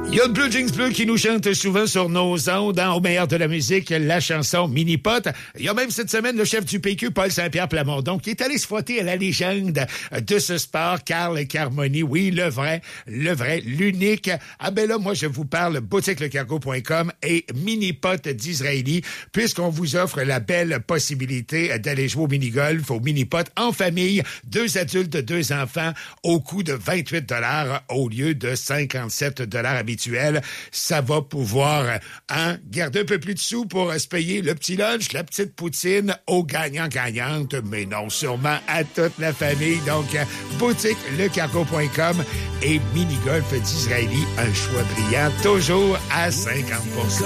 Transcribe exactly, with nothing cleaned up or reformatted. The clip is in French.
Il y a le Blue Jeans Bleu qui nous chante souvent sur nos ondes, hein, au meilleur de la musique, la chanson Mini-Pot. Il y a même cette semaine le chef du P Q, Paul Saint-Pierre Plamondon, qui est allé se frotter à la légende de ce sport, Carl Carmoni. Oui, le vrai, le vrai, l'unique. Ah ben là, moi, je vous parle boutique le cargo point com et Mini-Pot d'Israéli, puisqu'on vous offre la belle possibilité d'aller jouer au mini-golf, au Mini-Pot en famille, deux adultes, deux enfants, au coût de vingt-huit dollars au lieu de cinquante-sept dollars habituels. Ça va pouvoir hein, garder un peu plus de sous pour se payer le petit lunch, la petite poutine aux gagnants-gagnantes, mais non, sûrement à toute la famille. Donc, boutique le cargo point com et Mini-Golf d'Israéli, un choix brillant, toujours à cinquante pour cent.